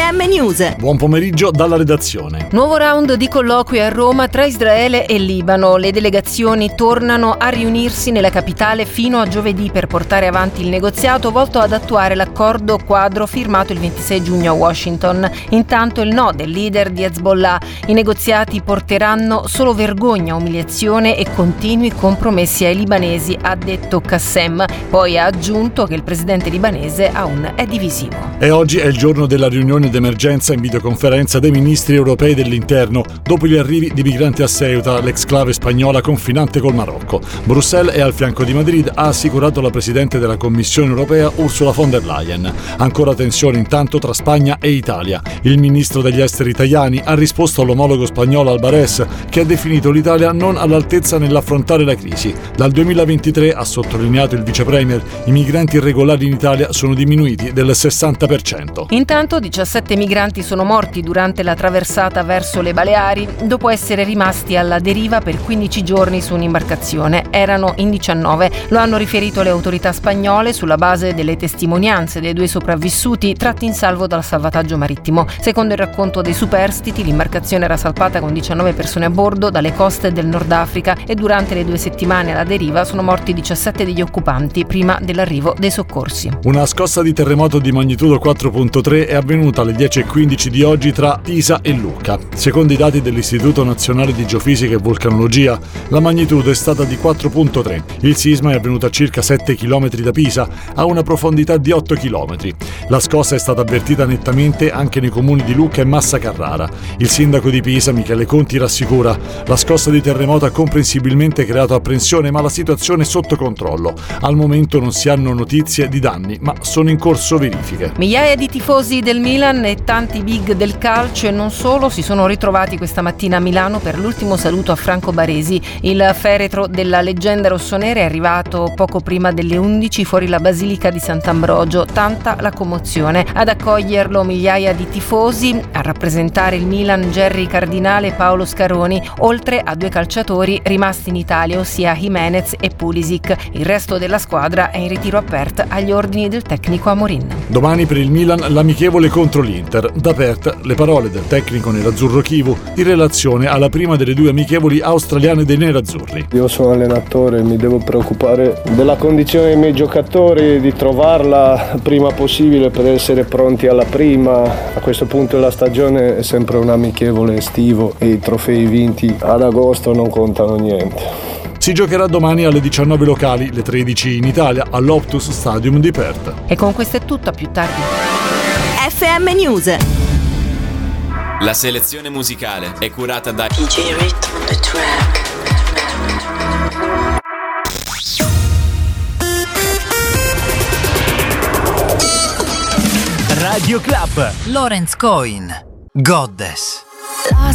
FM News. Buon pomeriggio dalla redazione. Nuovo round di colloqui a Roma tra Israele e Libano. Le delegazioni tornano a riunirsi nella capitale fino a giovedì per portare avanti il negoziato volto ad attuare l'accordo quadro firmato il 26 giugno a Washington. Intanto il no del leader di Hezbollah. I negoziati porteranno solo vergogna, umiliazione e continui compromessi ai libanesi, ha detto Qassem. Poi ha aggiunto che il presidente libanese aún è divisivo. E oggi è il giorno della riunione d'emergenza in videoconferenza dei ministri europei dell'interno dopo gli arrivi di migranti a Ceuta, l'exclave spagnola confinante col Marocco. Bruxelles è al fianco di Madrid, ha assicurato la presidente della Commissione europea Ursula von der Leyen. Ancora tensione intanto tra Spagna e Italia. Il ministro degli esteri Tajani ha risposto all'omologo spagnolo Albares, che ha definito l'Italia non all'altezza nell'affrontare la crisi. Dal 2023, ha sottolineato il vicepremier, i migranti irregolari in Italia sono diminuiti del 60%. Intanto 17 migranti sono morti durante la traversata verso le Baleari dopo essere rimasti alla deriva per 15 giorni su un'imbarcazione. Erano in 19, lo hanno riferito le autorità spagnole sulla base delle testimonianze dei due sopravvissuti tratti in salvo dal salvataggio marittimo. Secondo il racconto dei superstiti, l'imbarcazione era salpata con 19 persone a bordo dalle coste del Nord Africa e durante le 2 settimane alla deriva sono morti 17 degli occupanti prima dell'arrivo dei soccorsi. Una scossa di terremoto di magnitudo 4.3 è avvenuta alle 10:15 di oggi tra Pisa e Lucca. Secondo i dati dell'Istituto Nazionale di Geofisica e Vulcanologia, la magnitudo è stata di 4.3. Il sisma è avvenuto a circa 7 km da Pisa, a una profondità di 8 km. La scossa è stata avvertita nettamente anche nei comuni di Lucca e Massa Carrara. Il sindaco di Pisa, Michele Conti, rassicura: la scossa di terremoto ha comprensibilmente creato apprensione, ma la situazione è sotto controllo. Al momento non si hanno notizie di danni, ma sono in corso verifiche. Migliaia di tifosi del Milan e tanti big del calcio e non solo si sono ritrovati questa mattina a Milano per l'ultimo saluto a Franco Baresi. Il feretro della leggenda rossonera è arrivato poco prima delle 11 fuori la Basilica di Sant'Ambrogio. Tanta la commozione. Ad accoglierlo migliaia di tifosi, a rappresentare il Milan Gerry Cardinale e Paolo Scaroni, oltre a 2 calciatori rimasti in Italia, ossia Jimenez e Pulisic. Il resto della squadra è in ritiro aperto agli ordini del tecnico Amorin. Domani per il Milan l'amichevole contro l'Inter. Da Pert le parole del tecnico nerazzurro Chivu in relazione alla prima delle 2 amichevoli australiane dei nerazzurri. Io sono allenatore, mi devo preoccupare della condizione dei miei giocatori, di trovarla prima possibile per essere pronti alla prima. A questo punto della stagione è sempre un amichevole estivo e i trofei vinti ad agosto non contano niente. Si giocherà domani alle 19 locali, le 13 in Italia, all'Optus Stadium di Perth. E con questo è tutto, a più tardi. FM News. La selezione musicale è curata da DJ Rhythm on the track. Radio Club. Lawrence Cohen, Goddess.